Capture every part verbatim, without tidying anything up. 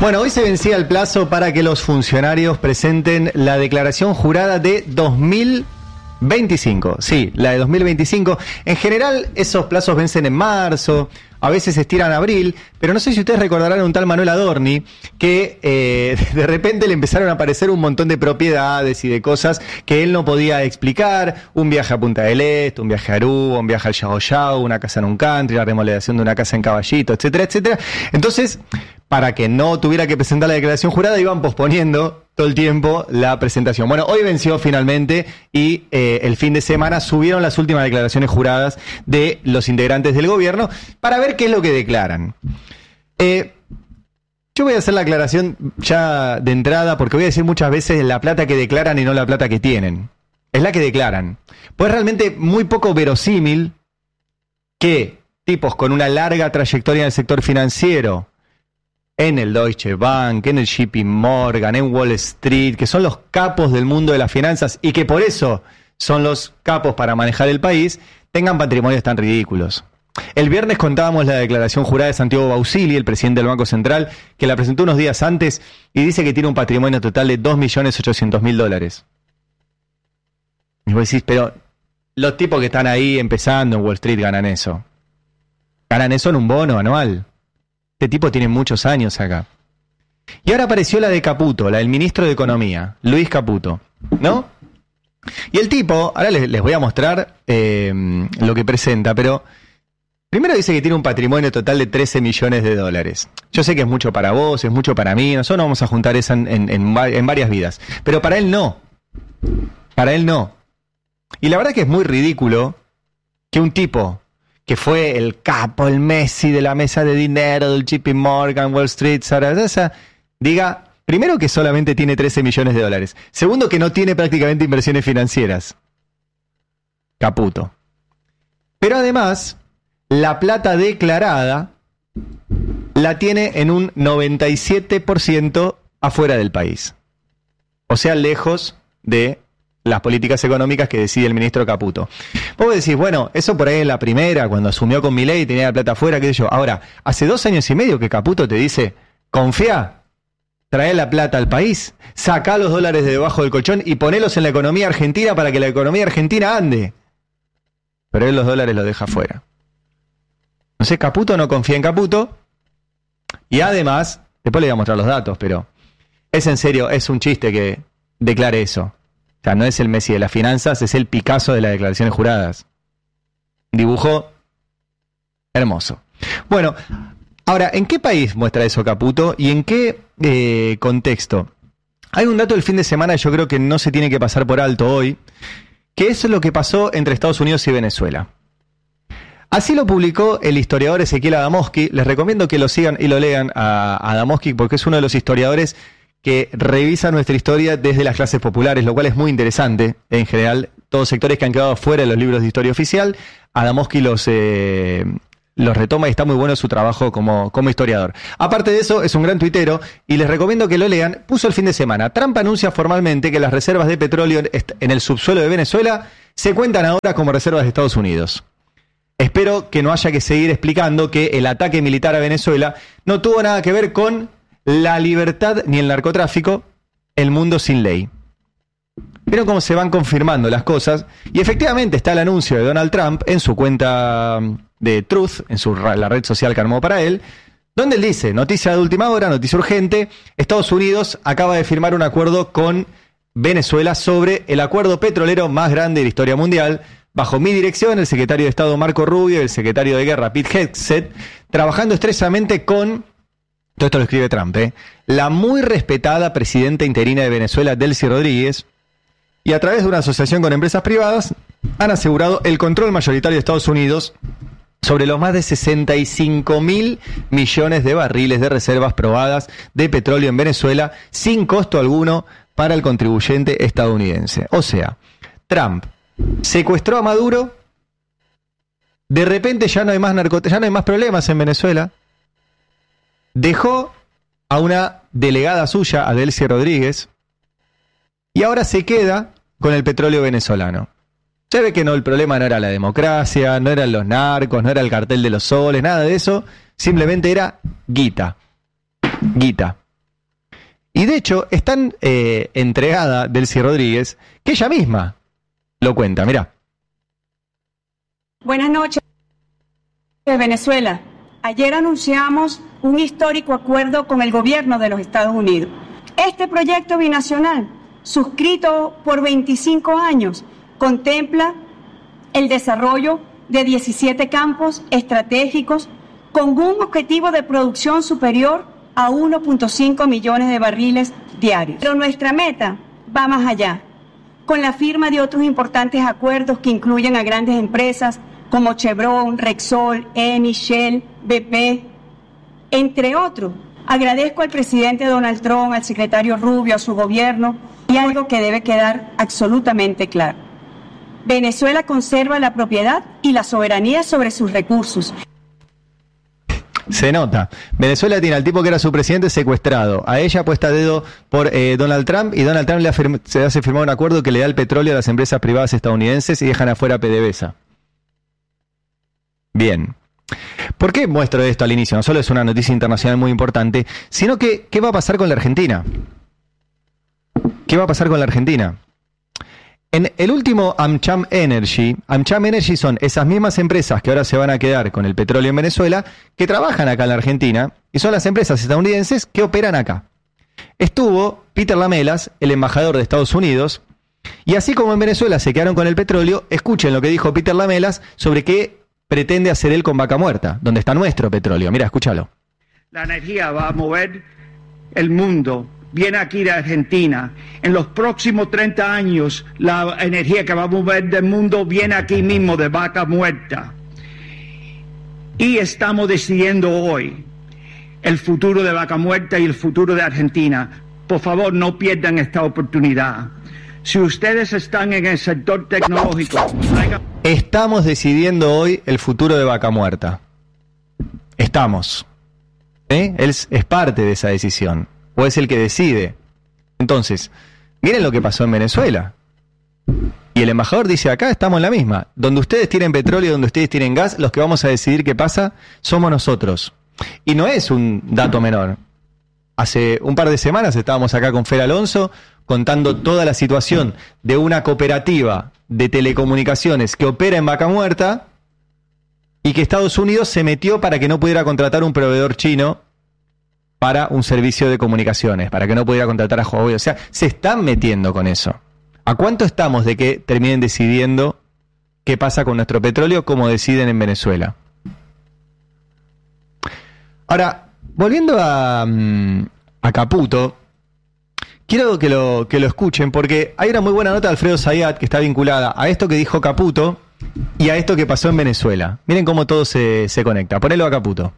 Bueno, hoy se vencía el plazo para que los funcionarios presenten la declaración jurada de dos mil veinticinco. Sí, la de dos mil veinticinco. En general, esos plazos vencen en marzo, a veces se estiran a abril, pero no sé si ustedes recordarán a un tal Manuel Adorni que eh, de repente le empezaron a aparecer un montón de propiedades y de cosas que él no podía explicar. Un viaje a Punta del Este, un viaje a Aruba, un viaje al Yao Yao, una casa en un country, la remodelación de una casa en Caballito, etcétera, etcétera. Entonces, para que no tuviera que presentar la declaración jurada, iban posponiendo todo el tiempo la presentación. Bueno, hoy venció finalmente y eh, el fin de semana subieron las últimas declaraciones juradas de los integrantes del gobierno para ver qué es lo que declaran. Eh, yo voy a hacer la aclaración ya de entrada porque voy a decir muchas veces la plata que declaran y no la plata que tienen. Es la que declaran. Pues es realmente muy poco verosímil que tipos con una larga trayectoria en el sector financiero, en el Deutsche Bank, en el J P Morgan, en Wall Street, que son los capos del mundo de las finanzas y que por eso son los capos para manejar el país, tengan patrimonios tan ridículos. El viernes contábamos la declaración jurada de Santiago Bausili, el presidente del Banco Central, que la presentó unos días antes y dice que tiene un patrimonio total de dos millones ochocientos mil dólares. Y vos decís, pero los tipos que están ahí empezando en Wall Street ganan eso. Ganan eso en un bono anual. Este tipo tiene muchos años acá. Y ahora apareció la de Caputo, la del ministro de Economía, Luis Caputo, ¿no? Y el tipo, ahora les, les voy a mostrar eh, lo que presenta, pero primero dice que tiene un patrimonio total de trece millones de dólares. Yo sé que es mucho para vos, es mucho para mí, nosotros no vamos a juntar esa en, en, en, en varias vidas, pero para él no. Para él no. Y la verdad que es muy ridículo que un tipo que fue el capo, el Messi de la mesa de dinero del J P Morgan, Wall Street, Sarasa, diga, primero que solamente tiene trece millones de dólares. Segundo, que no tiene prácticamente inversiones financieras. Caputo. Pero además, la plata declarada la tiene en un noventa y siete por ciento afuera del país. O sea, lejos de las políticas económicas que decide el ministro Caputo. Vos decís, bueno, eso por ahí en la primera, cuando asumió con Milei, tenía la plata afuera, qué sé yo. Ahora, hace dos años y medio que Caputo te dice, confía, trae la plata al país, sacá los dólares de debajo del colchón y ponelos en la economía argentina para que la economía argentina ande. Pero él los dólares los deja afuera. Entonces Caputo no confía en Caputo y además, después le voy a mostrar los datos, pero es en serio, es un chiste que declare eso. O sea, no es el Messi de las finanzas, es el Picasso de las declaraciones juradas. Dibujo hermoso. Bueno, ahora, ¿en qué país muestra eso Caputo y en qué eh, contexto? Hay un dato del fin de semana que yo creo que no se tiene que pasar por alto hoy, que es lo que pasó entre Estados Unidos y Venezuela. Así lo publicó el historiador Ezequiel Adamowski. Les recomiendo que lo sigan y lo lean a, a Adamowski porque es uno de los historiadores que revisa nuestra historia desde las clases populares, lo cual es muy interesante. En general, todos sectores que han quedado fuera de los libros de historia oficial, Adamowski los, eh, los retoma y está muy bueno su trabajo como, como historiador. Aparte de eso, es un gran tuitero y les recomiendo que lo lean. Puso el fin de semana. Trump anuncia formalmente que las reservas de petróleo en el subsuelo de Venezuela se cuentan ahora como reservas de Estados Unidos. Espero que no haya que seguir explicando que el ataque militar a Venezuela no tuvo nada que ver con la libertad ni el narcotráfico, el mundo sin ley. Vieron cómo se van confirmando las cosas y efectivamente está el anuncio de Donald Trump en su cuenta de Truth, en su, la red social que armó para él, donde él dice, noticia de última hora, noticia urgente, Estados Unidos acaba de firmar un acuerdo con Venezuela sobre el acuerdo petrolero más grande de la historia mundial. Bajo mi dirección, el secretario de Estado Marco Rubio y el secretario de Guerra Pete Hegseth, trabajando estrechamente con, todo esto lo escribe Trump, ¿eh? la muy respetada presidenta interina de Venezuela, Delcy Rodríguez, y a través de una asociación con empresas privadas, han asegurado el control mayoritario de Estados Unidos sobre los más de sesenta y cinco mil millones de barriles de reservas probadas de petróleo en Venezuela, sin costo alguno para el contribuyente estadounidense. O sea, Trump secuestró a Maduro, de repente ya no hay más narcot- ya no hay más problemas en Venezuela, dejó a una delegada suya, a Delcy Rodríguez, y ahora se queda con el petróleo venezolano. Se ve que no, el problema no era la democracia, no eran los narcos, no era el cartel de los soles, nada de eso, simplemente era guita. Guita. Y de hecho, es tan eh, entregada Delcy Rodríguez que ella misma lo cuenta. Mirá. Buenas noches, Venezuela. Ayer anunciamos un histórico acuerdo con el gobierno de los Estados Unidos. Este proyecto binacional, suscrito por veinticinco años, contempla el desarrollo de diecisiete campos estratégicos con un objetivo de producción superior a uno punto cinco millones de barriles diarios. Pero nuestra meta va más allá, con la firma de otros importantes acuerdos que incluyen a grandes empresas como Chevron, Repsol, Eni, Shell, B P, entre otros. Agradezco al presidente Donald Trump, al secretario Rubio, a su gobierno, y algo que debe quedar absolutamente claro. Venezuela conserva la propiedad y la soberanía sobre sus recursos. Se nota. Venezuela tiene al tipo que era su presidente secuestrado. A ella puesta a dedo por eh, Donald Trump, y Donald Trump le afirma, se hace firmar un acuerdo que le da el petróleo a las empresas privadas estadounidenses y dejan afuera a PDVSA. Bien. ¿Por qué muestro esto al inicio? No solo es una noticia internacional muy importante, sino que ¿qué va a pasar con la Argentina? ¿Qué va a pasar con la Argentina? En el último AmCham Energy, AmCham Energy son esas mismas empresas que ahora se van a quedar con el petróleo en Venezuela, que trabajan acá en la Argentina, y son las empresas estadounidenses que operan acá. Estuvo Peter Lamelas, el embajador de Estados Unidos, y así como en Venezuela se quedaron con el petróleo, escuchen lo que dijo Peter Lamelas sobre qué pretende hacer él con Vaca Muerta, donde está nuestro petróleo. Mira, escúchalo. La energía va a mover el mundo. Viene aquí de Argentina. En los próximos treinta años, la energía que va a mover del mundo viene aquí mismo, de Vaca Muerta. Y estamos decidiendo hoy el futuro de Vaca Muerta y el futuro de Argentina. Por favor, no pierdan esta oportunidad. Si ustedes están en el sector tecnológico... Hagan... Estamos decidiendo hoy el futuro de Vaca Muerta. Estamos. ¿Eh? Él es, es parte de esa decisión. O es el que decide. Entonces, miren lo que pasó en Venezuela. Y el embajador dice, acá estamos en la misma. Donde ustedes tienen petróleo, donde ustedes tienen gas, los que vamos a decidir qué pasa somos nosotros. Y no es un dato menor. Hace un par de semanas estábamos acá con Fer Alonso contando toda la situación de una cooperativa de telecomunicaciones que opera en Vaca Muerta y que Estados Unidos se metió para que no pudiera contratar un proveedor chino para un servicio de comunicaciones, para que no pudiera contratar a Huawei. O sea, se están metiendo con eso. ¿A cuánto estamos de que terminen decidiendo qué pasa con nuestro petróleo como deciden en Venezuela? Ahora, volviendo a, a Caputo, quiero que lo, que lo escuchen porque hay una muy buena nota de Alfredo Zayat que está vinculada a esto que dijo Caputo y a esto que pasó en Venezuela. Miren cómo todo se, se conecta. Ponelo a Caputo.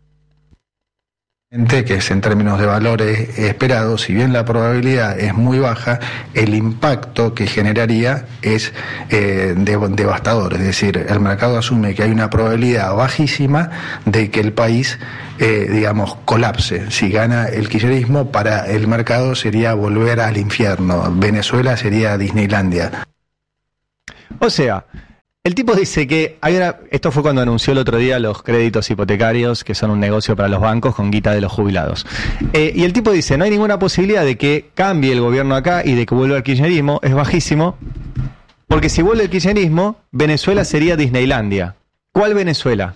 Que es en términos de valores esperados, si bien la probabilidad es muy baja, el impacto que generaría es eh, de, devastador. Es decir, el mercado asume que hay una probabilidad bajísima de que el país, eh, digamos, colapse. Si gana el kirchnerismo, para el mercado sería volver al infierno. Venezuela sería Disneylandia. O sea, el tipo dice que hay una... Esto fue cuando anunció el otro día los créditos hipotecarios, que son un negocio para los bancos con guita de los jubilados. Eh, y el tipo dice, no hay ninguna posibilidad de que cambie el gobierno acá y de que vuelva el kirchnerismo, es bajísimo, porque si vuelve el kirchnerismo, Venezuela sería Disneylandia. ¿Cuál Venezuela?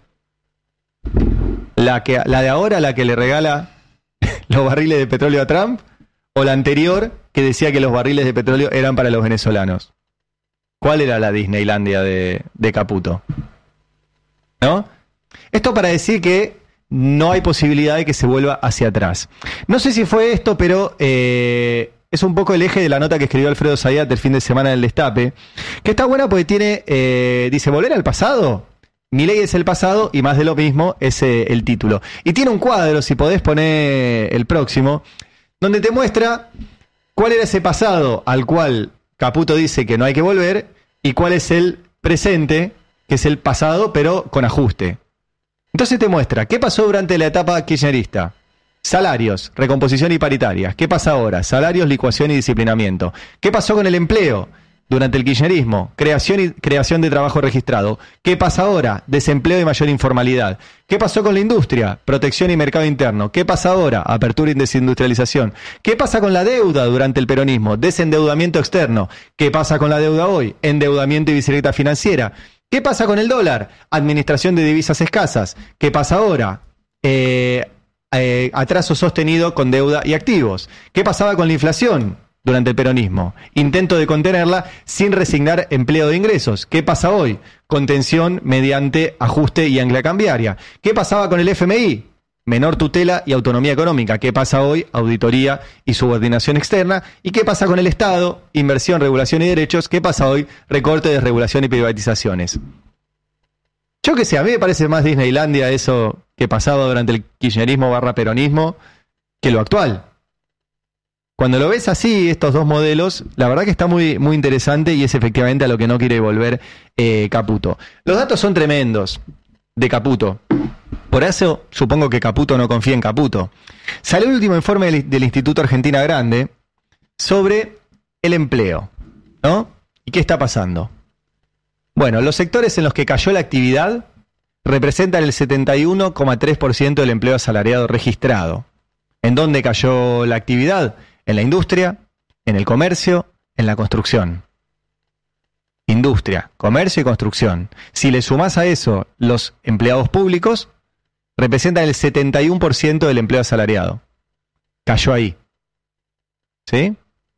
¿La, que, la de ahora, la que le regala los barriles de petróleo a Trump? ¿O la anterior, que decía que los barriles de petróleo eran para los venezolanos? ¿Cuál era la Disneylandia de, de Caputo? ¿No? Esto para decir que no hay posibilidad de que se vuelva hacia atrás. No sé si fue esto, pero eh, es un poco el eje de la nota que escribió Alfredo Zayat del fin de semana del Destape, que está buena porque tiene, eh, dice, ¿volver al pasado? Milei es el pasado y más de lo mismo es eh, el título. Y tiene un cuadro, si podés poner el próximo, donde te muestra cuál era ese pasado al cual Caputo dice que no hay que volver, y cuál es el presente, que es el pasado, pero con ajuste. Entonces te muestra qué pasó durante la etapa kirchnerista. Salarios, recomposición y paritarias. ¿Qué pasa ahora? Salarios, licuación y disciplinamiento. ¿Qué pasó con el empleo? durante el kirchnerismo? Creación y creación de trabajo registrado. ¿Qué pasa ahora? Desempleo y mayor informalidad. ¿Qué pasó con la industria? Protección y mercado interno. ¿Qué pasa ahora? Apertura y desindustrialización. ¿Qué pasa con la deuda durante el peronismo? Desendeudamiento externo. ¿Qué pasa con la deuda hoy? Endeudamiento y bicicleta financiera. ¿Qué pasa con el dólar? Administración de divisas escasas. ¿Qué pasa ahora? Eh, eh, atraso sostenido con deuda y activos. ¿Qué pasaba con la inflación durante el peronismo? Intento de contenerla sin resignar empleo de ingresos. ¿Qué pasa hoy? Contención mediante ajuste y ancla cambiaria. ¿Qué pasaba con el F M I? Menor tutela y autonomía económica. ¿Qué pasa hoy? Auditoría y subordinación externa. ¿Y qué pasa con el Estado? Inversión, regulación y derechos. ¿Qué pasa hoy? Recorte, desregulación y privatizaciones. Yo que sé, a mí me parece más Disneylandia eso que pasaba durante el kirchnerismo barra peronismo que lo actual. Cuando lo ves así, estos dos modelos, la verdad que está muy, muy interesante y es efectivamente a lo que no quiere volver eh, Caputo. Los datos son tremendos de Caputo. Por eso supongo que Caputo no confía en Caputo. Salió el último informe del, del Instituto Argentina Grande sobre el empleo, ¿no? ¿Y qué está pasando? Bueno, los sectores en los que cayó la actividad representan el setenta y uno coma tres por ciento del empleo asalariado registrado. ¿En dónde cayó la actividad? En la industria, en el comercio, en la construcción. Industria, comercio y construcción. Si le sumás a eso los empleados públicos, representan el setenta y uno por ciento del empleo asalariado. Cayó ahí. ¿Sí?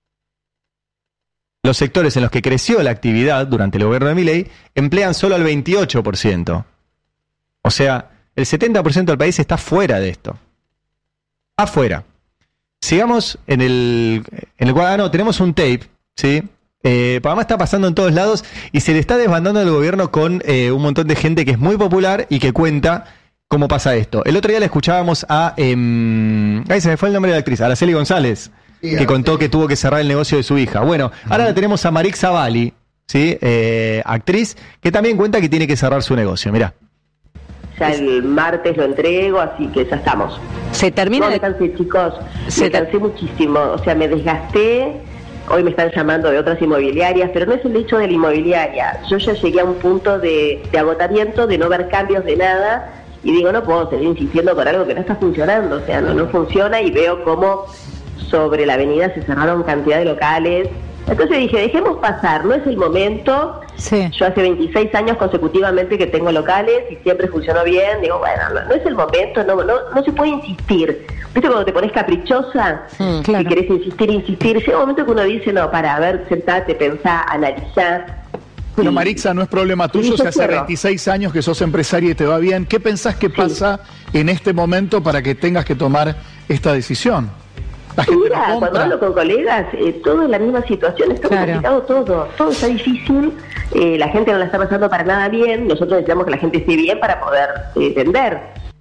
Los sectores en los que creció la actividad durante el gobierno de Milei emplean solo el veintiocho por ciento. O sea, el setenta por ciento del país está fuera de esto. Afuera. Sigamos en el, en el cuadro. No, tenemos un tape, ¿sí? Eh, además está pasando en todos lados y se le está desbandando el gobierno con eh, un montón de gente que es muy popular y que cuenta cómo pasa esto. El otro día le escuchábamos a... Eh, ahí se me fue el nombre de la actriz, Araceli González, sí, que contó que tuvo que cerrar el negocio de su hija. Bueno, uh-huh. Ahora la tenemos a Marix Zavalli, ¿sí? eh, actriz, que también cuenta que tiene que cerrar su negocio. Mirá. Ya el martes lo entrego, así que ya estamos. Se termina... No, me cansé, chicos. Se me cansé muchísimo. O sea, me desgasté. Hoy me están llamando de otras inmobiliarias, pero no es el hecho de la inmobiliaria. Yo ya llegué a un punto de, de agotamiento, de no ver cambios de nada. Y digo, no puedo seguir insistiendo con algo que no está funcionando. O sea, no, no funciona y veo cómo sobre la avenida se cerraron cantidad de locales. Entonces dije, dejemos pasar, no es el momento. Sí. Yo hace veintiséis años consecutivamente que tengo locales y siempre funcionó bien. Digo, bueno, no, no es el momento, no, no, no se puede insistir. ¿Viste cuando te pones caprichosa? Mm, claro. Si querés insistir, insistir. Llega un momento que uno dice, no, para, a ver, sentate, pensá, analizá. Pero Marixa, no es problema tuyo, si hace veintiséis años que sos empresaria y te va bien. ¿Qué pensás que pasa sí. en este momento para que tengas que tomar esta decisión? La gente Mira, no cuando hablo con colegas, eh, todo en la misma situación, está claro. complicado todo, todo está difícil, eh, la gente no la está pasando para nada bien, nosotros necesitamos que la gente esté bien para poder eh, vender.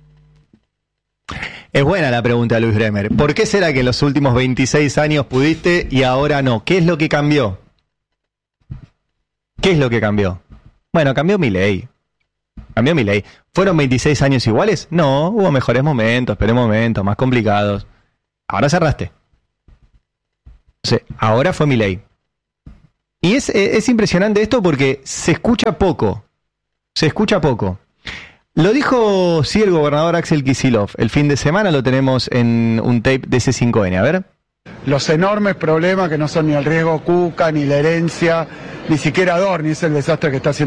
Es buena la pregunta, Luis Bremer. ¿Por qué será que en los últimos veintiséis años pudiste y ahora no? ¿Qué es lo que cambió? ¿Qué es lo que cambió? Bueno, cambió Milei. Cambió Milei. ¿Fueron veintiséis años iguales? No, hubo mejores momentos, pero momentos más complicados. Ahora cerraste. O sea, ahora fue Milei. Y es, es impresionante esto porque se escucha poco. Se escucha poco. Lo dijo, sí, el gobernador Axel Kicillof. El fin de semana lo tenemos en un tape de C cinco N. A ver. Los enormes problemas que no son ni el riesgo Cuca, ni la herencia, ni siquiera Dorni, es el desastre que está haciendo